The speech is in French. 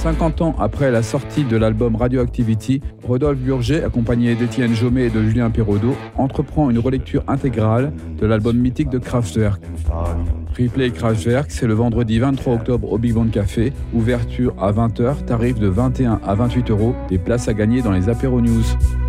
50 ans après la sortie de l'album Radioactivity, Rodolphe Burger, accompagné d'Étienne Jomet et de Julien Perraudot, entreprend une relecture intégrale de l'album mythique de Kraftwerk. Replay Kraftwerk, c'est le vendredi 23 octobre au Big Band Café. Ouverture à 20h, tarif de 21 à 28 €. Des places à gagner dans les apéros news.